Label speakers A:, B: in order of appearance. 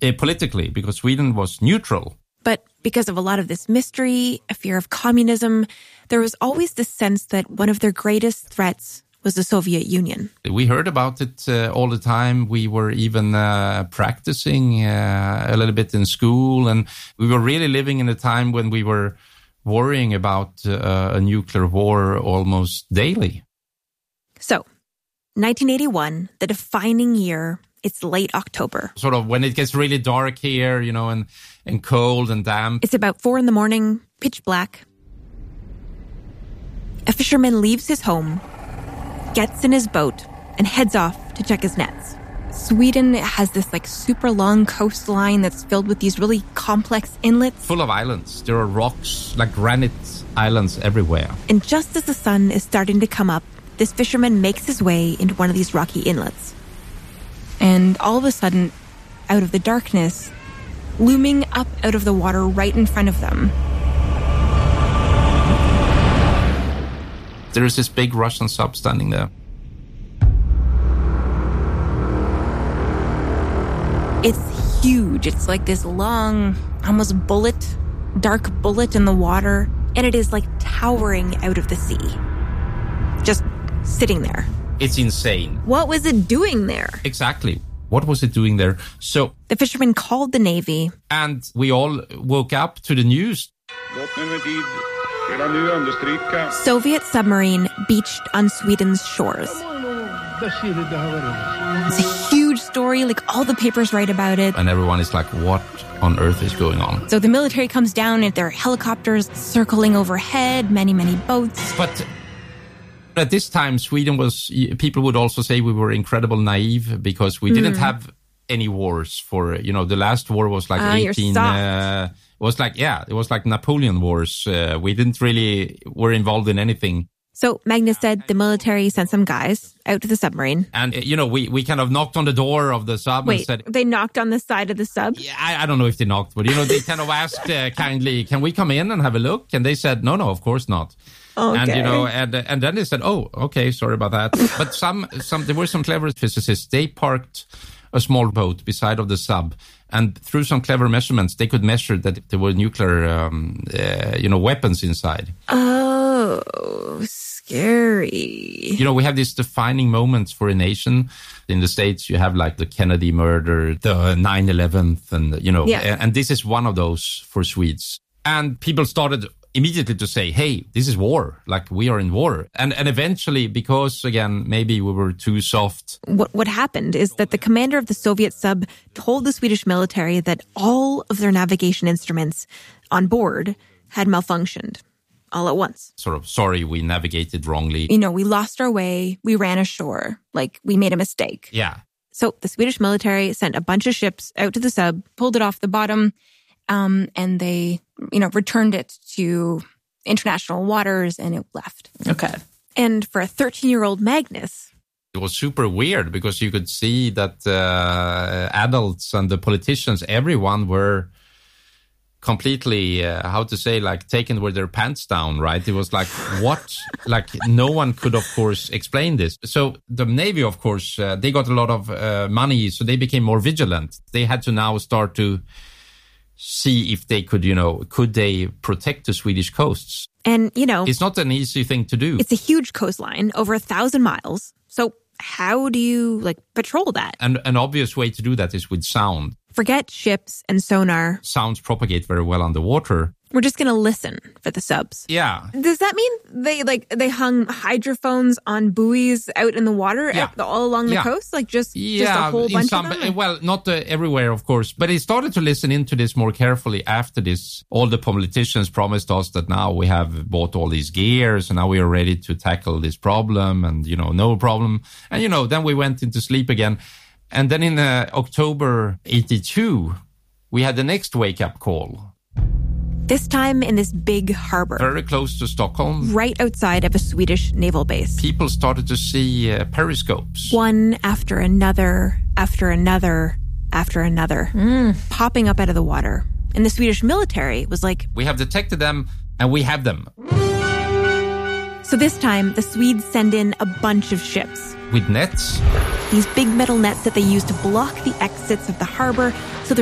A: politically, because Sweden was neutral.
B: But because of a lot of this mystery, a fear of communism, there was always this sense that one of their greatest threats was the Soviet Union.
A: We heard about it all the time. We were even practicing a little bit in school, and we were really living in a time when we were worrying about a nuclear war almost daily.
B: So, 1981, the defining year, it's late October.
A: Sort of when it gets really dark here, you know, and cold and damp.
B: It's about 4 a.m, pitch black. A fisherman leaves his home, gets in his boat, and heads off to check his nets. Sweden has this super long coastline that's filled with these really complex inlets.
A: Full of islands. There are rocks, like granite islands everywhere.
B: And just as the sun is starting to come up, this fisherman makes his way into one of these rocky inlets. And all of a sudden, out of the darkness, looming up out of the water right in front of them,
A: there is this big Russian sub standing there.
B: It's huge. It's like this long, almost dark bullet in the water. And it is towering out of the sea. Just sitting there.
A: It's insane.
B: What was it doing there?
A: Exactly. What was it doing there? So
B: the fisherman called the Navy.
A: And we all woke up to the news.
B: Soviet submarine beached on Sweden's shores. It's a huge story, all the papers write about it.
A: And everyone is like, what on earth is going on?
B: So the military comes down in their helicopters circling overhead, many, many boats.
A: But at this time, people would also say we were incredibly naive because we didn't have any wars for, the last war was 18... it was like Napoleon Wars. We didn't really were involved in anything.
B: So Magnus said the military sent some guys out to the submarine.
A: And, we kind of knocked on the door of the sub and said...
B: they knocked on the side of the sub?
A: Yeah, I don't know if they knocked, but, they kind of asked kindly, can we come in and have a look? And they said, no, of course not.
B: Okay.
A: And then they said, oh, okay, sorry about that. But there were some clever physicists. They parked a small boat beside of the sub, and through some clever measurements, they could measure that there were nuclear, weapons inside.
B: Oh, scary.
A: We have these defining moments for a nation. In the States, you have the Kennedy murder, the 9/11, and, and this is one of those for Swedes. And people started immediately to say, hey, this is war. We are in war. And eventually, because, again, maybe we were too soft.
B: What happened is that the commander of the Soviet sub told the Swedish military that all of their navigation instruments on board had malfunctioned all at once.
A: Sort of, sorry, we navigated wrongly.
B: We lost our way. We ran ashore. We made a mistake.
A: Yeah.
B: So the Swedish military sent a bunch of ships out to the sub, pulled it off the bottom, and they, returned it to international waters, and it left.
C: Okay.
B: And for a 13-year-old Magnus,
A: it was super weird because you could see that adults and the politicians, everyone were completely, taken with their pants down, right? It was what? No one could, of course, explain this. So the Navy, of course, they got a lot of money, so they became more vigilant. They had to now start to see if they could, could they protect the Swedish coasts?
B: And,
A: it's not an easy thing to do.
B: It's a huge coastline, over 1,000 miles. So how do you, patrol that?
A: And an obvious way to do that is with sound.
B: Forget ships and sonar.
A: Sounds propagate very well underwater.
B: We're just going to listen for the subs.
A: Yeah.
B: Does that mean they hung hydrophones on buoys out in the water all along the coast? Just a whole bunch of them?
A: Well, not everywhere, of course. But he started to listen into this more carefully after this. All the politicians promised us that now we have bought all these gears and now we are ready to tackle this problem and, no problem. And, then we went into sleep again. And then in October 82, we had the next wake-up call.
B: This time in this big harbor.
A: Very close to Stockholm.
B: Right outside of a Swedish naval base.
A: People started to see periscopes.
B: One after another, after another, after another. Popping up out of the water. And the Swedish military was like,
A: we have detected them and we have them.
B: So this time, the Swedes send in a bunch of ships.
A: With nets?
B: These big metal nets that they use to block the exits of the harbor so